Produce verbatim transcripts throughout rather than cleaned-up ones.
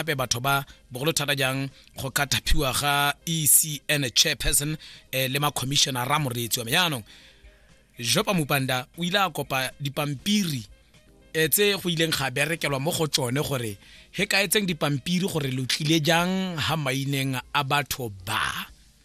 gape batho ba bogolo thata jang go ka thapiwa ga E C N chairperson eh, le ma commissioner ra moretsi wa me yaanong Jopa Mupanda o ile a kopa dipampiri etse go ileng ga berekelwa mo go tsone gore he ka etseng dipampiri gore lo tlile jang ha maineng a batho ba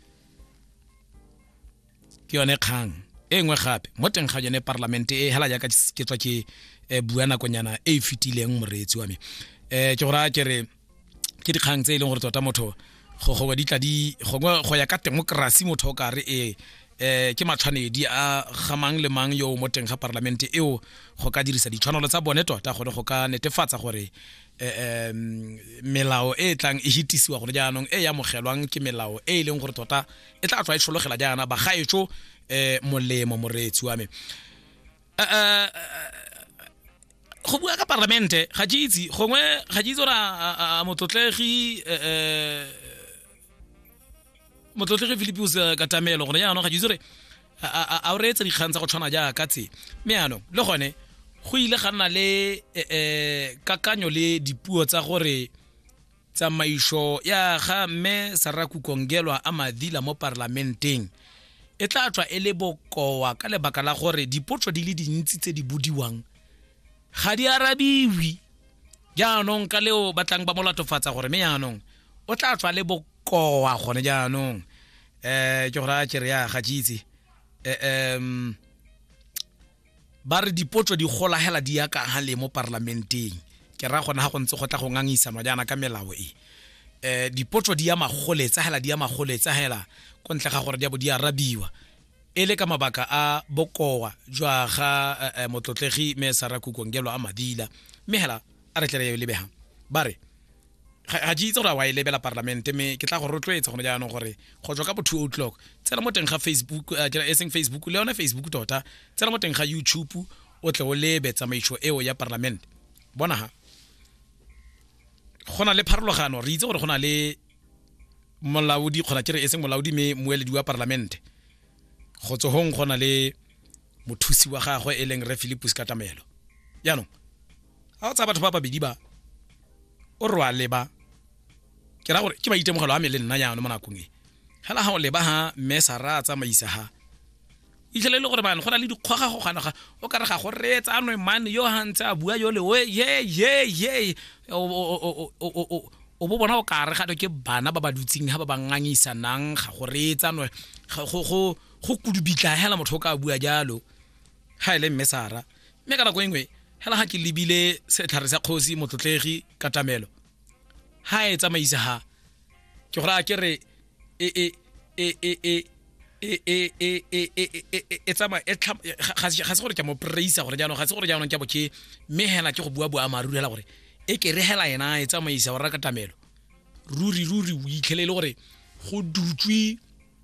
ke yone kgang e nngwe gape mo teng ga yone parlament e hela ja ka ke tswa ke bua na konyana e fitileng moretsi wa me eh ke gora ke re ke dikgang tse ileng gore tota motho go go di tla di go ya ka democracy motho ka re e eh ke matshwanedi a gamang le mang yo mo teng ga parlament eo go ka dirisa ditshwanelo tsa bone tota gore go ka netefatsa gore eh melao e tlang e hitisiwa gore jaanong e ya mogelwang ke melao e ileng gore tota e tla tswa e tsologela jaana ba gaetso eh molemo moretsi wa me eh go bua ka parlamente ga jitsi gongwe ga jitsi ora motlotlegi eh motlotlegi Philippus Katamelo gore yana ga jitsi re a o retsa dikgantsa go tshwana ja ka tse me yana le gone go ile ga nna le eh kakanyo le dipuo tsa gore tsamaiso ya ga mme Saraku Kongelwa a madila mo parlamenteng e tla tswa e le bokoa ka lebaka la gore dipotso di le dintsi tse di budiwang ga di arabiwi jaanong ka leo batlang ba molatofatsa gore me jaanong o tla tswa le bokoa gone jaanong eh ke gora ke re ya ga jitsi eh em ba re dipotso di gola hela di ya ka ha le mo parlamenteng ke ra gona ha go ntse go tla go ngangisa no jana ka melao e eh dipotso di ya magoletsa hela di ya magoletsa hela kontle ga gore di bo di arabiwa ele ka mabaka a bokoa jwa ga motlotlegi me Saraku Kongelwa a madila me hela a re tlere le beha bare ga jitse gore wa ile bela parlamente me ke tla go rotloetsa gone jaanong gore go tswa ka bo two o'clock tsela mo teng ga Facebook ke ra eseng Facebook le yona Facebook tota tsela mo teng ga YouTube o tle o lebe tsamaiso eo ya parlament bona ha gona le pharologano re itse gore gona le molaodi gona ke re eseng molaodi me moeledi wa parlamente go tsohong gona le mothusi wa gagwe e leng re Philippus Katamelo yaanong a o tsa batho ba babedi ba o rwa leba ke ra gore ke ba itemogelo a me le nna yaano mo nakong e hala ha o leba ha mme Sara tsa maisa ha itlele le gore bana gona le dikgoga go gana ga o ka re ga go retsa ano man yo hantse a bua yo le we ye ye ye o o bo bona o ka re ga ke bana ba ba dutsing ha ba ba ngangisa nang ga go retsa no go go go kudubitla hela motho ka bua jalo ha ile mme Sara me ka ra go engwe hela ha ke libile setlhare sa kgosi motlotlegi Katamelo ha e tsamaisa ha ke gora ke re e e e e e e e e e e e tsama e ga se gore ke mo praise gore jaanong ga se gore jaanong ke bo ke me hela ke go bua bua maru hela gore e ke re hela ena e tsamaisa gore Katamelo ruri ruri o itlhelele gore go dutswi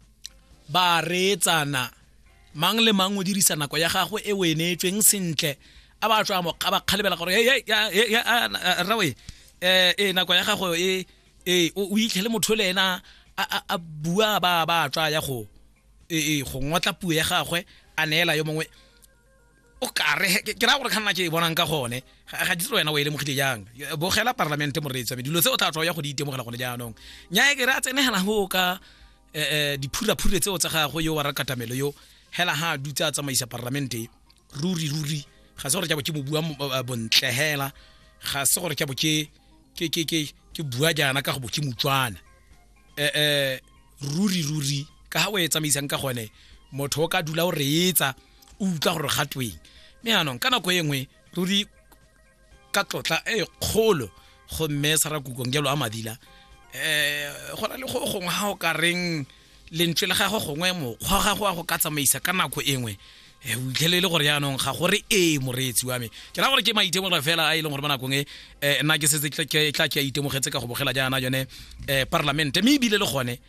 ba retsana mang le mang o dirisa nako ya gagwe e wenetsweng sentle a ba tswa mo ga ba kgalebela gore hey ya rawe eh e nako ya gagwe e e o itlhele motho le ena a bua ba ba tswa ya go e go ngotla puo ya gagwe a neela yo mongwe o ka re ke ra gore kana ke bonang ka gone ga ditlo wena o ile mogile jang bogela parlamente moretsa me dilo tse o tla tswa ya go di itemogela gone jaanong nya e ke ra tsene hela ho ka eh dipura phure tse o tsa gagwe yo wa ra Katamelo yo hela ha dutsa tsamaisa parlamente ruri ruri ga se gore ke bo ke mo bua bontle hela ga se gore ke bo ke ke ke ke ke bua jana ka go bo ke motswana eh eh ruri ruri ka ha o etsa maisang ka gone motho ka dula o reetsa o utla gore gatweng me anong kana go engwe ruri ka tlotla e kgolo go mme Saraku Kongelwa a madila eh gona le go gongwe ha o ka reng lentswe le ga go gongwe mo kgwa ga go go ka tsamaisa ka nako engwe e o itlhelele gore yaanong ga gore e moretsi wa me ke ra gore ke maitemogela fela a ile gore bana kong e nna ke setse ke tla ke itemogetse ka go bogela jana yone eh parlamente me ibile le gone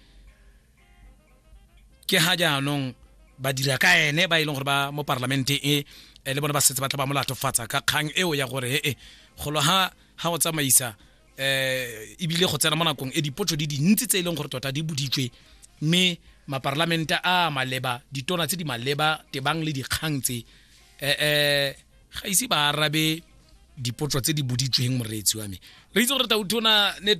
ke ha jaanong ba dira ka ene ba ile gore ba mo parlamente e le bona ba setse ba tla ba molatofatsa ka kgang eo ya gore e golo ha ha o tsamaisa eh ibile go tsena mo nakong e dipotso di dintsi tse ile gore tota di buditswe me maparlamenta a maleba ditona tse di maleba tebang le dikgang tse eh eh ga ise ba arabe dipotso tse di buditsweng moretsi wa me re itse gore ta utona